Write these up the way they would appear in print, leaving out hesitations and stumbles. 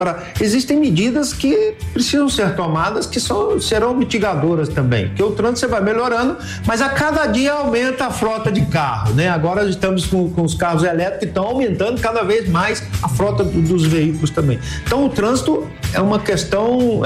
Agora, existem medidas que precisam ser tomadas que serão mitigadoras também, porque o trânsito você vai melhorando, mas a cada dia aumenta a frota de carro, né? Agora estamos com os carros elétricos que estão aumentando cada vez mais a frota dos veículos também. Então o trânsito é uma questão...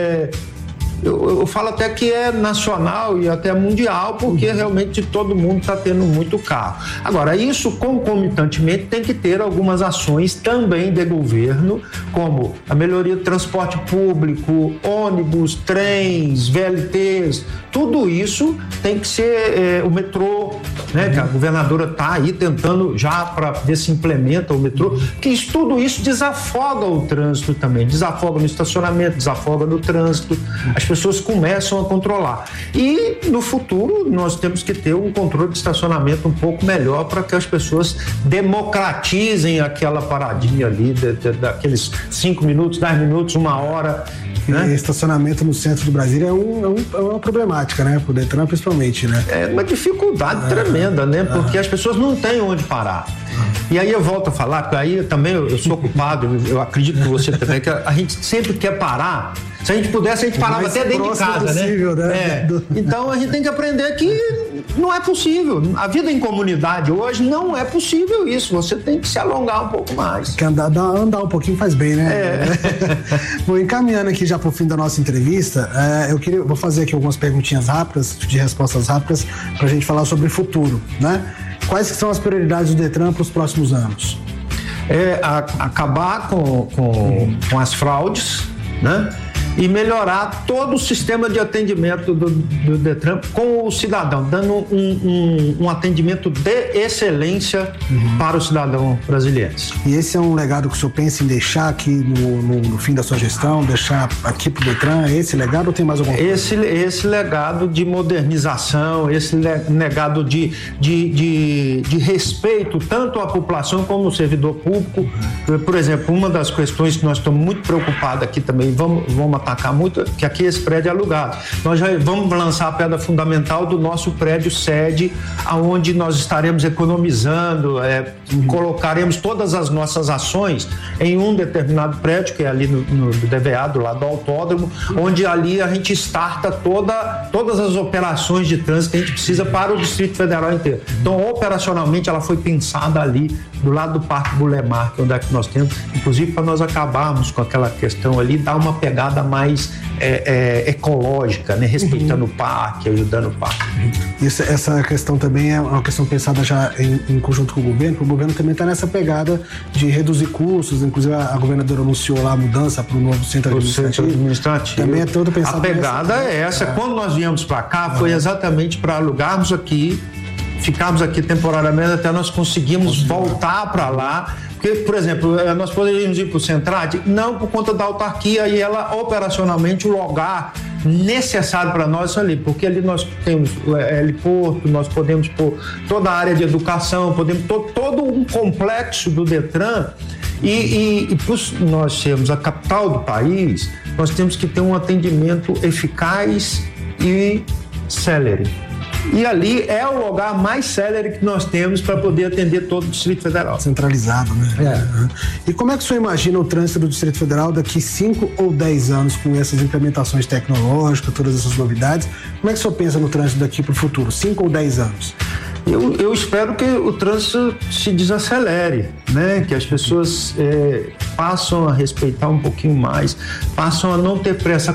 Eu falo até que é nacional e até mundial, porque realmente todo mundo está tendo muito carro. Agora, isso concomitantemente tem que ter algumas ações também de governo, como a melhoria do transporte público, ônibus, trens, VLTs, tudo isso tem que ser o metrô, né? Que a governadora está aí tentando já para ver se implementa o metrô, que tudo isso desafoga o trânsito também, desafoga no estacionamento, desafoga no trânsito, as pessoas começam a controlar. E no futuro nós temos que ter um controle de estacionamento um pouco melhor para que as pessoas democratizem aquela paradinha ali, daqueles 5 minutos, 10 minutos, 1 hora. Né? Estacionamento no centro do Brasil é uma problemática, né? Por Detran, principalmente, né? É uma dificuldade tremenda, né? Porque as pessoas não têm onde parar. E aí eu volto a falar, porque aí também eu sou culpado, eu acredito que você também, que a gente sempre quer parar. Se a gente pudesse, a gente parava até dentro de casa, possível, né? Então a gente tem que aprender que não é possível. A vida em comunidade hoje não é possível isso. Você tem que se alongar um pouco mais. Que andar um pouquinho faz bem, né? Bom, encaminhando aqui já pro fim da nossa entrevista, vou fazer aqui algumas perguntinhas rápidas, de respostas rápidas, pra gente falar sobre o futuro, né? Quais que são as prioridades do Detran para os próximos anos? Acabar com as fraudes, né? E melhorar todo o sistema de atendimento do Detran com o cidadão, dando um atendimento de excelência para o cidadão brasileiro. E esse é um legado que o senhor pensa em deixar aqui no fim da sua gestão, deixar aqui para o Detran, esse legado ou tem mais algum? Esse legado de modernização, esse legado de respeito tanto à população como ao servidor público. Por exemplo, uma das questões que nós estamos muito preocupados aqui também, vamos atacar muito, que aqui esse prédio é alugado. Nós já vamos lançar a pedra fundamental do nosso prédio sede, aonde nós estaremos economizando, colocaremos todas as nossas ações em um determinado prédio, que é ali no DVA, do lado do autódromo, onde ali a gente starta todas as operações de trânsito que a gente precisa para o Distrito Federal inteiro. Então, operacionalmente, ela foi pensada ali, do lado do Parque Bulemar, onde é que nós temos, inclusive para nós acabarmos com aquela questão ali, dar uma pegada mais ecológica, né? Respeitando o parque, ajudando o parque. Essa questão também é uma questão pensada já em conjunto com o governo, porque o governo também está nessa pegada de reduzir custos, inclusive a governadora anunciou lá a mudança para o novo centro administrativo. Também é todo pensado. A pegada é essa. Quando nós viemos para cá, foi exatamente para alugarmos aqui, ficarmos aqui temporariamente até nós conseguimos voltar para lá. Porque, por exemplo, nós poderíamos ir para o Centrade, não por conta da autarquia e ela operacionalmente o lugar necessário para nós ali, porque ali nós temos o heliporto, nós podemos pôr toda a área de educação, podemos todo um complexo do Detran e por nós sermos a capital do país, nós temos que ter um atendimento eficaz e célere. E ali é o lugar mais célere que nós temos para poder atender todo o Distrito Federal. Centralizado, né? E como é que o senhor imagina o trânsito do Distrito Federal daqui 5 ou 10 anos com essas implementações tecnológicas, todas essas novidades? Como é que o senhor pensa no trânsito daqui para o futuro, 5 ou 10 anos? Eu espero que o trânsito se desacelere, né? Que as pessoas passam a respeitar um pouquinho mais, passam a não ter pressa,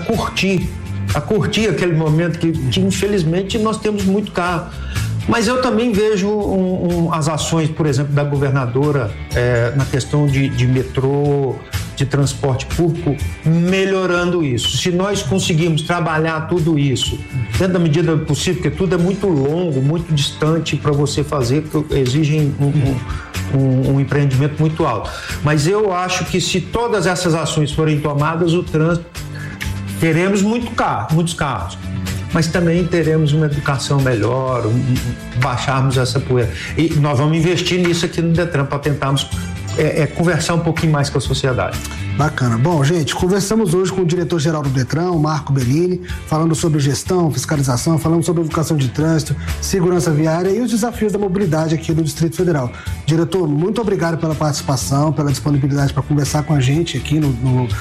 a curtir aquele momento que infelizmente nós temos muito carro. Mas eu também vejo as ações, por exemplo, da governadora na questão de metrô, de transporte público, melhorando isso. Se nós conseguirmos trabalhar tudo isso dentro da medida possível, porque tudo é muito longo, muito distante para você fazer, que exigem um empreendimento muito alto. Mas eu acho que se todas essas ações forem tomadas, o trânsito teremos muitos carros, mas também teremos uma educação melhor, baixarmos essa poeira. E nós vamos investir nisso aqui no Detran para tentarmos conversar um pouquinho mais com a sociedade. Bacana. Bom, gente, conversamos hoje com o diretor-geral do Detran, o Marco Bellini, falando sobre gestão, fiscalização, falando sobre educação de trânsito, segurança viária e os desafios da mobilidade aqui do Distrito Federal. Diretor, muito obrigado pela participação, pela disponibilidade para conversar com a gente aqui no